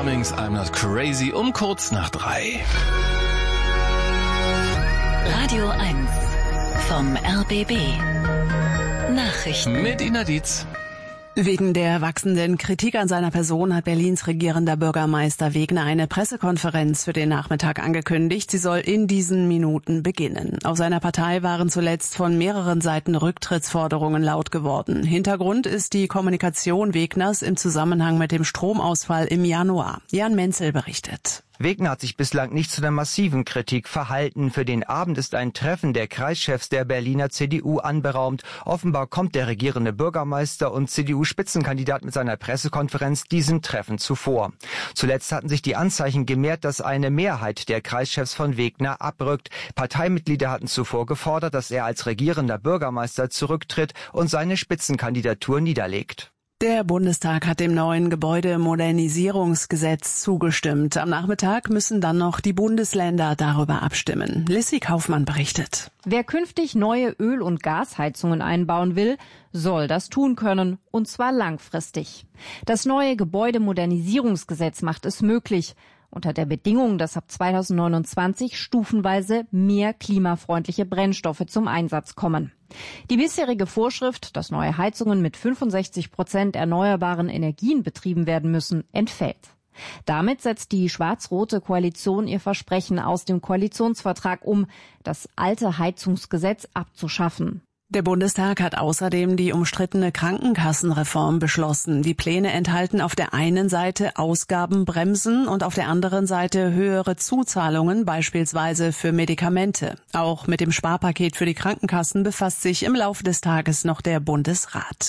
Cummings, I'm Not Crazy, um kurz nach 3. Radio 1 vom RBB. Nachrichten Mit Ina Dietz. Wegen der wachsenden Kritik an seiner Person hat Berlins regierender Bürgermeister Wegner eine Pressekonferenz für den Nachmittag angekündigt. Sie soll in diesen Minuten beginnen. Aus seiner Partei waren zuletzt von mehreren Seiten Rücktrittsforderungen laut geworden. Hintergrund ist die Kommunikation Wegners im Zusammenhang mit dem Stromausfall im Januar. Jan Menzel berichtet. Wegner hat sich bislang nicht zu einer massiven Kritik verhalten. Für den Abend ist ein Treffen der Kreischefs der Berliner CDU anberaumt. Offenbar kommt der regierende Bürgermeister und CDU-Spitzenkandidat mit seiner Pressekonferenz diesem Treffen zuvor. Zuletzt hatten sich die Anzeichen gemehrt, dass eine Mehrheit der Kreischefs von Wegner abrückt. Parteimitglieder hatten zuvor gefordert, dass er als regierender Bürgermeister zurücktritt und seine Spitzenkandidatur niederlegt. Der Bundestag hat dem neuen Gebäudemodernisierungsgesetz zugestimmt. Am Nachmittag müssen dann noch die Bundesländer darüber abstimmen. Lissy Kaufmann berichtet. Wer künftig neue Öl- und Gasheizungen einbauen will, soll das tun können, und zwar langfristig. Das neue Gebäudemodernisierungsgesetz macht es möglich, unter der Bedingung, dass ab 2029 stufenweise mehr klimafreundliche Brennstoffe zum Einsatz kommen. Die bisherige Vorschrift, dass neue Heizungen mit 65% erneuerbaren Energien betrieben werden müssen, entfällt. Damit setzt die schwarz-rote Koalition ihr Versprechen aus dem Koalitionsvertrag um, das alte Heizungsgesetz abzuschaffen. Der Bundestag hat außerdem die umstrittene Krankenkassenreform beschlossen. Die Pläne enthalten auf der einen Seite Ausgabenbremsen und auf der anderen Seite höhere Zuzahlungen, beispielsweise für Medikamente. Auch mit dem Sparpaket für die Krankenkassen befasst sich im Laufe des Tages noch der Bundesrat.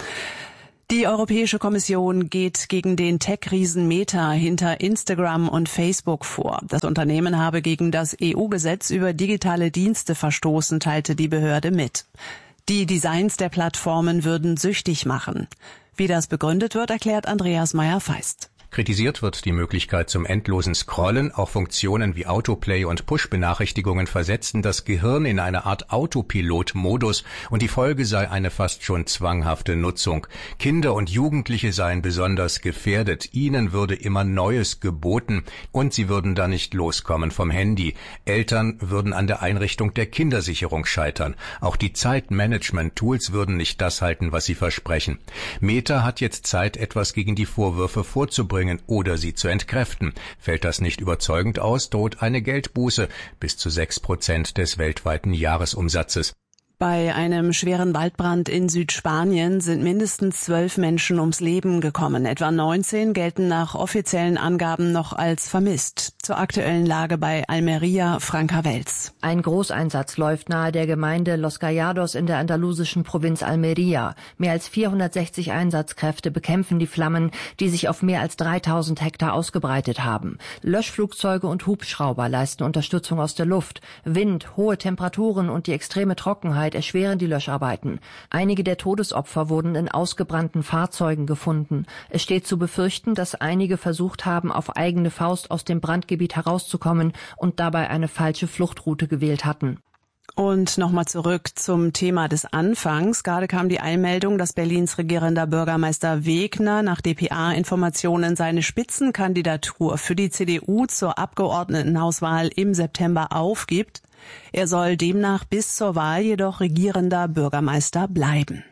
Die Europäische Kommission geht gegen den Tech-Riesen Meta hinter Instagram und Facebook vor. Das Unternehmen habe gegen das EU-Gesetz über digitale Dienste verstoßen, teilte die Behörde mit. Die Designs der Plattformen würden süchtig machen. Wie das begründet wird, erklärt Andreas Meyer-Feist. Kritisiert wird die Möglichkeit zum endlosen Scrollen. Auch Funktionen wie Autoplay und Push-Benachrichtigungen versetzten das Gehirn in eine Art Autopilot-Modus und die Folge sei eine fast schon zwanghafte Nutzung. Kinder und Jugendliche seien besonders gefährdet. Ihnen würde immer Neues geboten und sie würden da nicht loskommen vom Handy. Eltern würden an der Einrichtung der Kindersicherung scheitern. Auch die Zeitmanagement-Tools würden nicht das halten, was sie versprechen. Meta hat jetzt Zeit, etwas gegen die Vorwürfe vorzubringen oder sie zu entkräften. Fällt das nicht überzeugend aus, droht eine Geldbuße bis zu 6% des weltweiten Jahresumsatzes. Bei einem schweren Waldbrand in Südspanien sind mindestens 12 Menschen ums Leben gekommen. Etwa 19 gelten nach offiziellen Angaben noch als vermisst. Zur aktuellen Lage bei Almería, Franka Welz. Ein Großeinsatz läuft nahe der Gemeinde Los Callados in der andalusischen Provinz Almería. Mehr als 460 Einsatzkräfte bekämpfen die Flammen, die sich auf mehr als 3000 Hektar ausgebreitet haben. Löschflugzeuge und Hubschrauber leisten Unterstützung aus der Luft. Wind, hohe Temperaturen und die extreme Trockenheit erschweren die Löscharbeiten. Einige der Todesopfer wurden in ausgebrannten Fahrzeugen gefunden. Es steht zu befürchten, dass einige versucht haben, auf eigene Faust aus dem Brandgebiet herauszukommen und dabei eine falsche Fluchtroute gewählt hatten. Und nochmal zurück zum Thema des Anfangs. Gerade kam die Eilmeldung, dass Berlins regierender Bürgermeister Wegner nach dpa-Informationen seine Spitzenkandidatur für die CDU zur Abgeordnetenhauswahl im September aufgibt. Er soll demnach bis zur Wahl jedoch regierender Bürgermeister bleiben.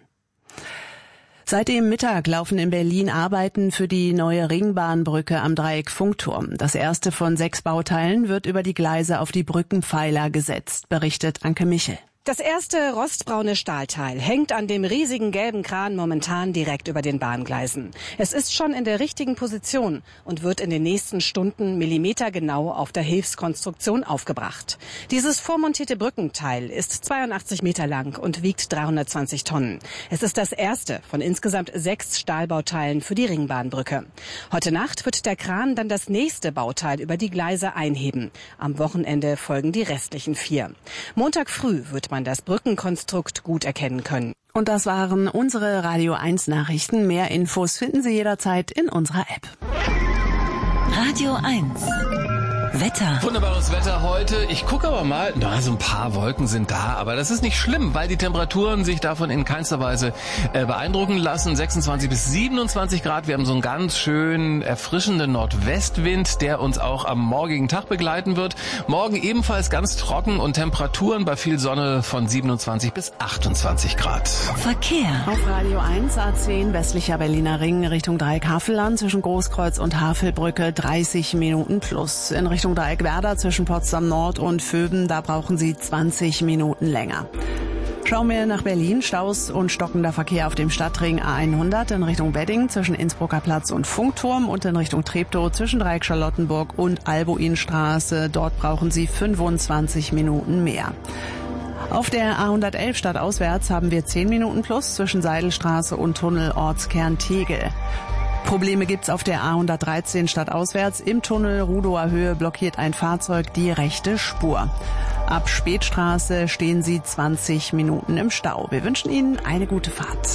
Seit dem Mittag laufen in Berlin Arbeiten für die neue Ringbahnbrücke am Dreieck-Funkturm. Das erste von 6 Bauteilen wird über die Gleise auf die Brückenpfeiler gesetzt, berichtet Anke Michel. Das erste rostbraune Stahlteil hängt an dem riesigen gelben Kran momentan direkt über den Bahngleisen. Es ist schon in der richtigen Position und wird in den nächsten Stunden millimetergenau auf der Hilfskonstruktion aufgebracht. Dieses vormontierte Brückenteil ist 82 Meter lang und wiegt 320 Tonnen. Es ist das erste von insgesamt 6 Stahlbauteilen für die Ringbahnbrücke. Heute Nacht wird der Kran dann das nächste Bauteil über die Gleise einheben. Am Wochenende folgen die restlichen 4. Montag früh wird man das Brückenkonstrukt gut erkennen können. Und das waren unsere Radio 1 Nachrichten. Mehr Infos finden Sie jederzeit in unserer App. Radio 1 Wetter. Wunderbares Wetter heute. Ich gucke aber mal, so ein paar Wolken sind da, aber das ist nicht schlimm, weil die Temperaturen sich davon in keinster Weise beeindrucken lassen. 26 bis 27 Grad. Wir haben so einen ganz schön erfrischenden Nordwestwind, der uns auch am morgigen Tag begleiten wird. Morgen ebenfalls ganz trocken und Temperaturen bei viel Sonne von 27 bis 28 Grad. Verkehr. Auf Radio 1 A10 westlicher Berliner Ring Richtung Dreieck Havelland zwischen Großkreuz und Havelbrücke 30 Minuten plus. In Richtung Dreieck Werder zwischen Potsdam Nord und Vöben, da brauchen Sie 20 Minuten länger. Schauen wir nach Berlin. Staus und stockender Verkehr auf dem Stadtring A100 in Richtung Wedding zwischen Innsbrucker Platz und Funkturm und in Richtung Treptow zwischen Dreieck Charlottenburg und Albuinstraße. Dort brauchen Sie 25 Minuten mehr. Auf der A111 stadtauswärts haben wir 10 Minuten plus zwischen Seidelstraße und Tunnel Ortskern Tegel. Probleme gibt's auf der A113 stadtauswärts. Im Tunnel Rudower Höhe blockiert ein Fahrzeug die rechte Spur. Ab Spätstraße stehen Sie 20 Minuten im Stau. Wir wünschen Ihnen eine gute Fahrt.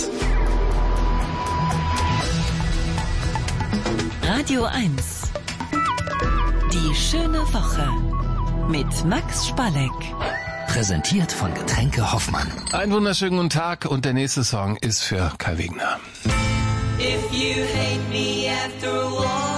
Radio 1. Die schöne Woche mit Max Spalleck. Präsentiert von Getränke Hoffmann. Einen wunderschönen guten Tag und der nächste Song ist für Kai Wegner. If you hate me after a while